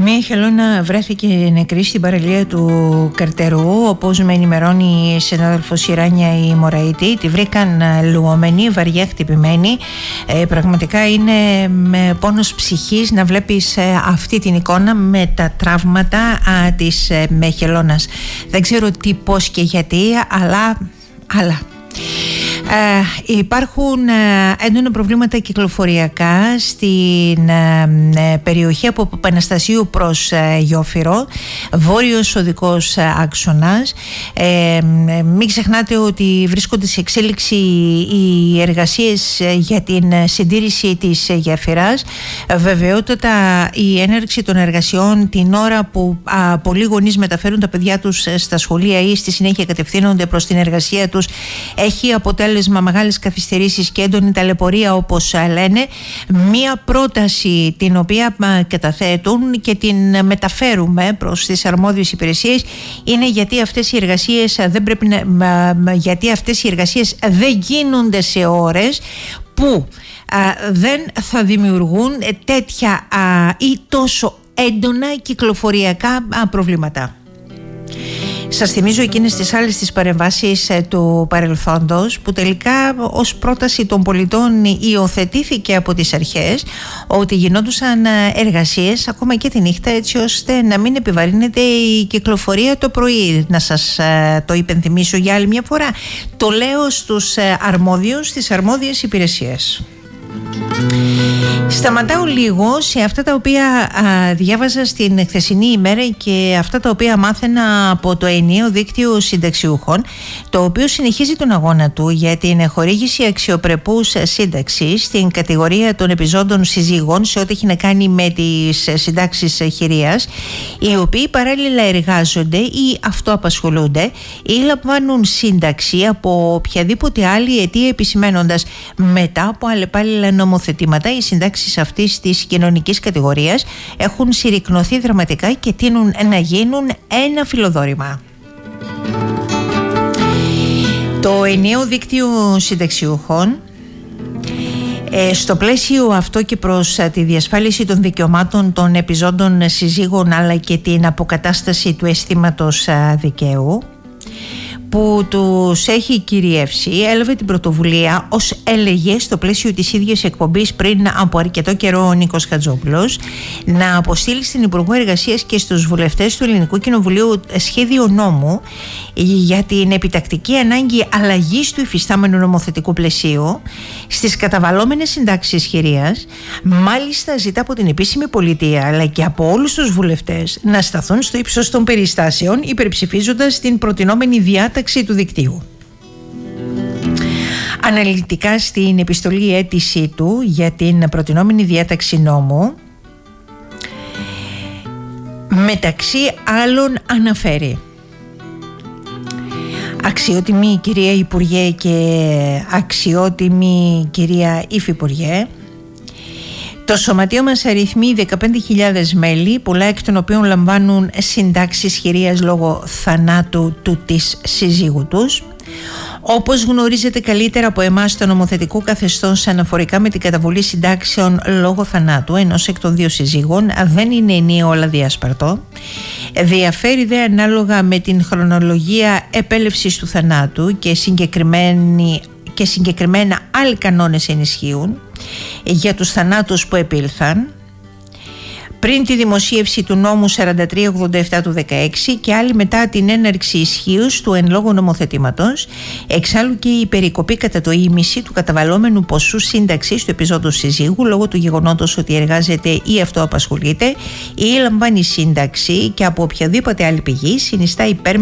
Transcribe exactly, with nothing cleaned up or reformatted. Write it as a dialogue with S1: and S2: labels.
S1: Μία χελώνα βρέθηκε νεκρή στην παραλία του Καρτερού, όπως με ενημερώνει η συνάδελφος Ιράνια η Μωραήτη. Τη βρήκαν λουωμένη, βαριά χτυπημένη. Ε, πραγματικά είναι με πόνος ψυχής να βλέπεις ε, αυτή την εικόνα με τα τραύματα α, της ε, με χελώνας. Δεν ξέρω τι, πώς και γιατί, αλλά... αλλά. Ε, υπάρχουν ε, έντονα προβλήματα κυκλοφοριακά στην ε, περιοχή από Παναστασίου προς ε, Γιόφυρο, βόρειος οδικός ε, άξονας. Ε, μην ξεχνάτε ότι βρίσκονται σε εξέλιξη οι εργασίες ε, για την συντήρηση της ε, γέφυρας. Ε, βεβαιότατα η έναρξη των εργασιών την ώρα που α, πολλοί γονείς μεταφέρουν τα παιδιά τους ε, στα σχολεία ή στη συνέχεια κατευθύνονται προς την εργασία τους έχει αποτέλεσμα μεγάλες καθυστερήσεις και έντονη ταλαιπωρία, όπως λένε. Μία πρόταση την οποία καταθέτουν και την μεταφέρουμε προς τις αρμόδιες υπηρεσίες είναι γιατί αυτές οι εργασίες δεν πρέπει να, γιατί αυτές οι εργασίες δεν γίνονται σε ώρες που α, δεν θα δημιουργούν τέτοια α, ή τόσο έντονα κυκλοφοριακά α, προβλήματα. Σας θυμίζω εκείνες τις άλλες τις παρεμβάσεις ε, του παρελθόντος που τελικά ως πρόταση των πολιτών υιοθετήθηκε από τις αρχές ότι γινόντουσαν εργασίες ακόμα και τη νύχτα έτσι ώστε να μην επιβαρύνεται η κυκλοφορία το πρωί. Να σας ε, το υπενθυμίσω για άλλη μια φορά. Το λέω στους ε, αρμόδιους, στις αρμόδιες υπηρεσίες. Σταματάω λίγο σε αυτά τα οποία α, διάβαζα στην χθεσινή ημέρα και αυτά τα οποία μάθαινα από το ενιαίο δίκτυο συνταξιούχων, το οποίο συνεχίζει τον αγώνα του για την χορήγηση αξιοπρεπούς σύνταξης στην κατηγορία των επιζώντων συζύγων σε ό,τι έχει να κάνει με τις συντάξεις χειρίας, οι οποίοι παράλληλα εργάζονται ή αυτοαπασχολούνται ή λαμβάνουν σύνταξη από οποιαδήποτε άλλη αιτία, επισημένοντας μετά από αλλεπάλληλα νομοθετήματα οι συντάξεις αυτής της κοινωνικής κατηγορίας έχουν συρρικνωθεί δραματικά και τείνουν να γίνουν ένα φιλοδόρημα. Το ενιαίο δίκτυο συνταξιούχων, στο πλαίσιο αυτό και προς τη διασφάλιση των δικαιωμάτων των επιζώντων συζύγων αλλά και την αποκατάσταση του αισθήματος δικαίου που τους έχει κυριεύσει, έλαβε την πρωτοβουλία, ως έλεγε στο πλαίσιο της ίδιας εκπομπής πριν από αρκετό καιρό ο Νίκος Χατζόπουλος, να αποστείλει στην Υπουργό Εργασίας και στους βουλευτές του Ελληνικού Κοινοβουλίου σχέδιο νόμου για την επιτακτική ανάγκη αλλαγής του υφιστάμενου νομοθετικού πλαισίου στις καταβαλλόμενες συντάξεις χειρίας. Μάλιστα ζητά από την επίσημη πολιτεία αλλά και από όλους τους βουλευτές να σταθούν στο ύψος των περιστάσεων, υπερψηφίζοντας την προτινόμενη διάταξη του δικτύου. Αναλυτικά στην επιστολή αίτηση του για την προτινόμενη διάταξη νόμου, μεταξύ άλλων αναφέρει: αξιότιμη κυρία Υπουργέ και αξιότιμη κυρία Υφυπουργέ, το σωματείο μας αριθμεί δεκαπέντε χιλιάδες μέλη, πολλά εκ των οποίων λαμβάνουν συντάξεις χειρίας λόγω θανάτου του της συζύγου τους. Όπως γνωρίζετε καλύτερα από εμάς, το νομοθετικό καθεστώς αναφορικά με την καταβολή συντάξεων λόγω θανάτου ενός εκ των δύο συζύγων δεν είναι ενιαίο αλλά διάσπαρτο. Διαφέρει δε ανάλογα με την χρονολογία επέλευσης του θανάτου και, και συγκεκριμένα άλλοι κανόνες ενισχύουν για τους θανάτους που επήλθαν πριν τη δημοσίευση του νόμου σαράντα τρία ογδόντα επτά του δεκαέξι και άλλοι μετά την έναρξη ισχύους του εν λόγω νομοθετήματος. Εξάλλου και η περικοπή κατά το ίμιση του καταβαλλόμενου ποσού σύνταξης του επιζώντου συζύγου λόγω του γεγονότος ότι εργάζεται ή αυτοαπασχολείται ή λαμβάνει σύνταξη και από οποιαδήποτε άλλη πηγή συνιστά υπέρ